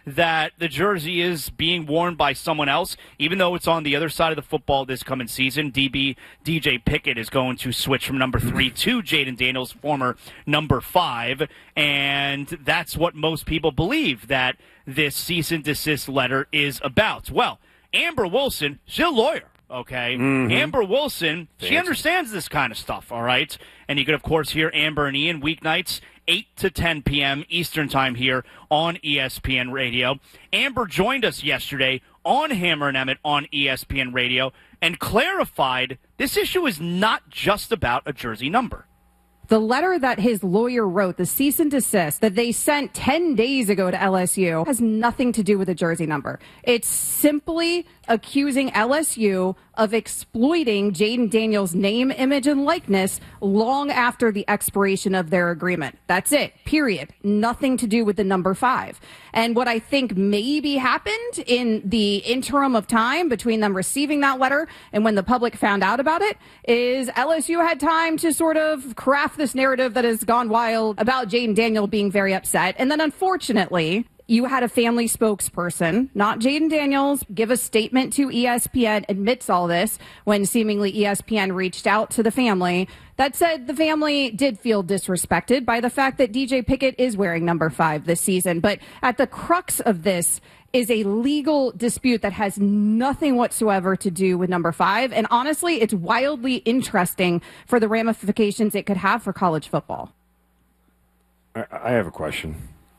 that the jersey is being worn by someone else, even though it's on the other side of the football this coming season. DJ Pickett is going to switch from number 3 to Jayden Daniels, former number 5, and that's what most people believe that this cease and desist letter is about. Well, Amber Wilson, she's a lawyer. Okay, Amber Wilson, she understands this kind of stuff, all right? And you can, of course, hear Amber and Ian weeknights, 8 to 10 p.m. Eastern Time here on ESPN Radio. Amber joined us yesterday on Hammer and Emmett on ESPN Radio and clarified this issue is not just about a jersey number. The letter that his lawyer wrote, the cease and desist that they sent 10 days ago to LSU, has nothing to do with a jersey number. It's simply accusing LSU of exploiting Jayden Daniels' name, image, and likeness long after the expiration of their agreement. That's it, period. Nothing to do with the number 5. And what I think maybe happened in the interim of time between them receiving that letter and when the public found out about it is LSU had time to sort of craft this narrative that has gone wild about Jayden Daniel being very upset. And then unfortunately, you had a family spokesperson, not Jayden Daniels, give a statement to ESPN, admits all this when seemingly ESPN reached out to the family that said the family did feel disrespected by the fact that DJ Pickett is wearing number 5 this season. But at the crux of this is a legal dispute that has nothing whatsoever to do with number 5. And honestly, it's wildly interesting for the ramifications it could have for college football. I have a question.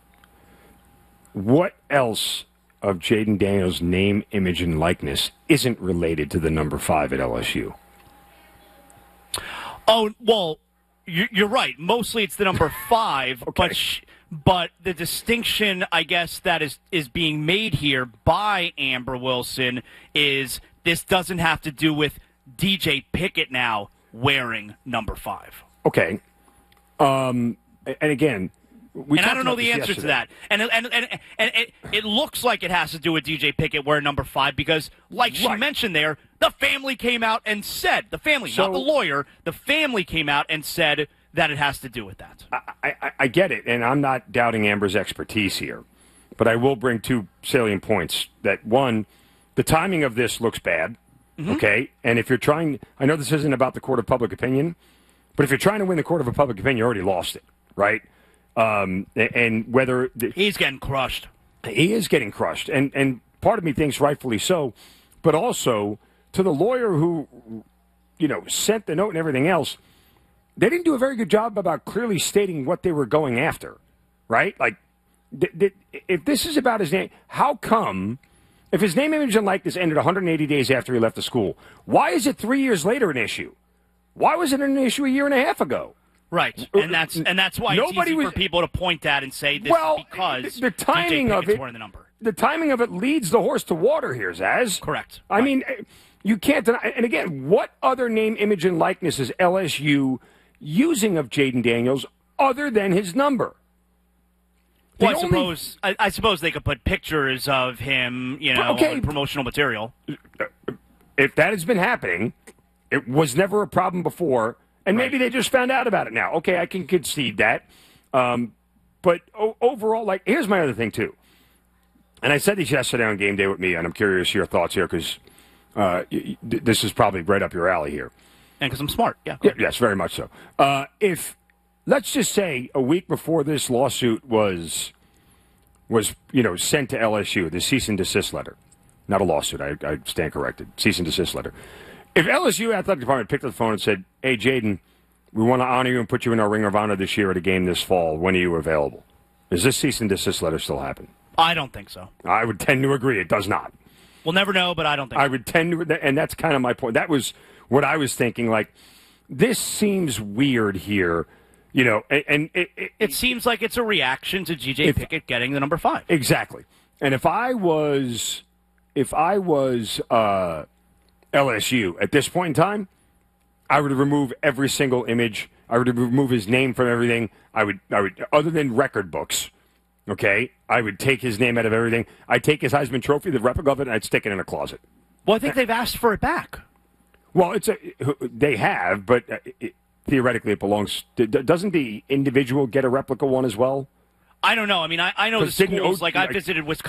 What else of Jayden Daniels' name, image, and likeness isn't related to the number 5 at LSU? Oh, well, you're right. Mostly it's the number 5, Okay. but the distinction, I guess, that is being made here by Amber Wilson is this doesn't have to do with DJ Pickett now wearing number 5. Okay. And again, I don't know the answer to that. And it looks like it has to do with DJ Pickett wearing number 5 because, like she mentioned there, the family came out and said, not the lawyer, the family came out and said that it has to do with that. I get it, and I'm not doubting Amber's expertise here, but I will bring 2 salient points. That, one, the timing of this looks bad, okay? And if you're trying, I know this isn't about the court of public opinion, but if you're trying to win the court of a public opinion, you already lost it, right? And whether he's getting crushed, he is getting crushed, and part of me thinks rightfully so, but also to the lawyer who, sent the note and everything else, they didn't do a very good job about clearly stating what they were going after, right? Like, if this is about his name, how come, if his name, image, and likeness ended 180 days after he left the school, why is it 3 years later an issue? Why was it an issue a year and a half ago? Right, and that's why it's easy for people to point at and say this because the timing of it, wearing the number. The timing of it leads the horse to water here, Zaz. Correct. I mean, you can't deny. And again, what other name, image, and likeness is LSU using of Jayden Daniels other than his number? Well, I suppose they could put pictures of him, on promotional material. If that has been happening, it was never a problem before. And maybe they just found out about it now. Okay, I can concede that. But overall, here's my other thing, too. And I said this yesterday on Game Day with me, and I'm curious your thoughts here because this is probably right up your alley here. And because I'm smart, yeah. Yes, very much so. If, let's just say, a week before this lawsuit was sent to LSU, the cease and desist letter. Not a lawsuit, I stand corrected. Cease and desist letter. If LSU Athletic Department picked up the phone and said, hey, Jayden, we want to honor you and put you in our Ring of Honor this year at a game this fall. When are you available? Does this cease and desist letter still happen? I don't think so. I would tend to agree. It does not. We'll never know, but I don't think I would tend to, and that's kind of my point. That was what I was thinking. This seems weird here, and it seems like it's a reaction to DJ Pickett getting the number 5. Exactly. And if I was LSU at this point in time, I would remove every single image. I would remove his name from everything. I would, other than record books, okay, I would take his name out of everything. I'd take his Heisman Trophy, the replica of it, and I'd stick it in a closet. Well, I think they've asked for it back. Well, they have, but theoretically it belongs. Doesn't the individual get a replica one as well? I don't know. I mean, I know the schools. I visited Wisconsin.